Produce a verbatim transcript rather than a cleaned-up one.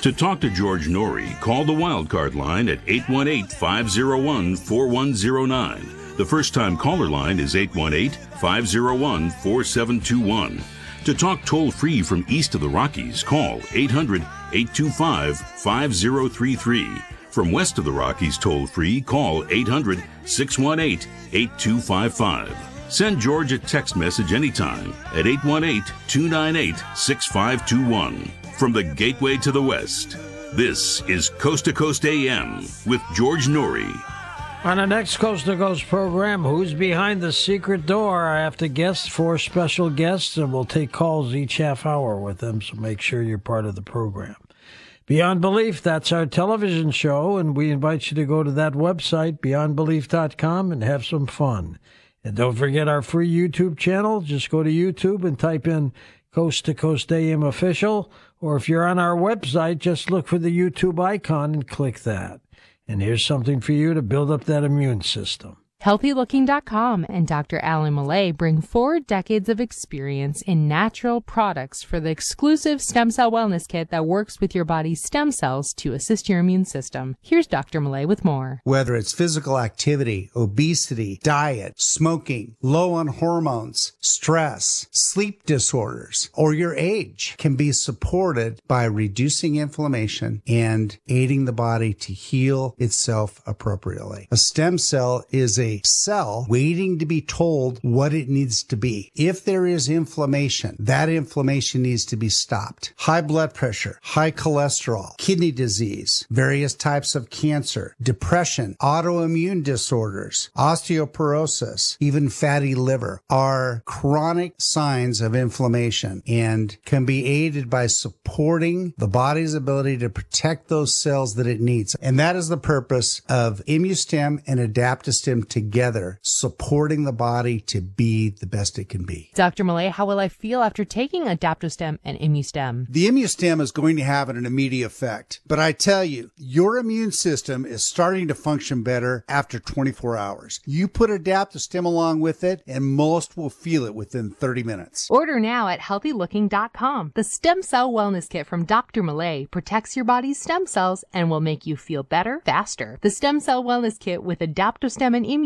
To talk to George Norrie, call the Wildcard line at eight one eight, five oh one, four one oh nine. The first-time caller line is eight one eight, five oh one, four seven two one. To talk toll-free from east of the Rockies, call eight hundred, eight two five, five oh three three. From west of the Rockies toll-free, call eight hundred, six one eight, eight two five five. Send George a text message anytime at eight one eight, two nine eight, six five two one. From the Gateway to the West, this is Coast to Coast A M with George Norrie. On the next Coast to Coast program, who's behind the secret door? I have to guess four special guests, and we'll take calls each half hour with them, so make sure you're part of the program. Beyond Belief, that's our television show, and we invite you to go to that website, beyond belief dot com, and have some fun. And don't forget our free YouTube channel. Just go to YouTube and type in Coast to Coast A M Official, or if you're on our website, just look for the YouTube icon and click that. And here's something for you to build up that immune system. healthy looking dot com and Doctor Alan Millay bring four decades of experience in natural products for the exclusive Stem Cell Wellness Kit that works with your body's stem cells to assist your immune system. Here's Doctor Millay with more. Whether it's physical activity, obesity, diet, smoking, low on hormones, stress, sleep disorders, or your age can be supported by reducing inflammation and aiding the body to heal itself appropriately. A stem cell is a cell waiting to be told what it needs to be. If there is inflammation, that inflammation needs to be stopped. High blood pressure, high cholesterol, kidney disease, various types of cancer, depression, autoimmune disorders, osteoporosis, even fatty liver are chronic signs of inflammation and can be aided by supporting the body's ability to protect those cells that it needs. And that is the purpose of ImmuStem and AdaptoStem together, supporting the body to be the best it can be. Doctor Millay, how will I feel after taking AdaptoStem and ImmuStem? The ImmuStem is going to have an immediate effect, but I tell you, your immune system is starting to function better after twenty-four hours. You put AdaptoStem along with it, and most will feel it within thirty minutes. Order now at healthy looking dot com. The Stem Cell Wellness Kit from Doctor Millay protects your body's stem cells and will make you feel better faster. The Stem Cell Wellness Kit with AdaptoStem and ImmuStem